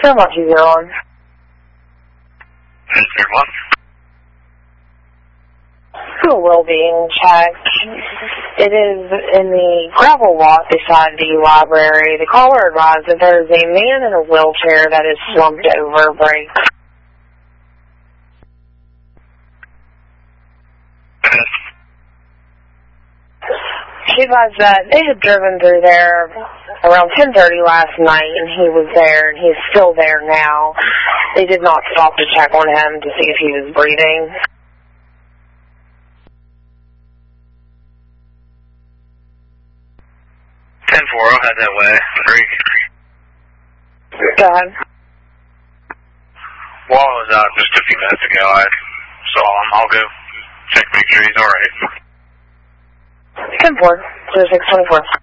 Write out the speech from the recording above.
Monkey 01. Mr. What? Do a well-being check. It is in the gravel walk beside the library. The caller advised that there is a man in a wheelchair that is slumped over a break. She advised that they had driven through there around 10:30 last night, and he was there, and he's still there now. They did not stop to check on him to see if he was breathing. I'll head that way. Go ahead. While I was out just a few minutes ago, I saw him. I'll go check, make sure he's alright. 10-4, 0624.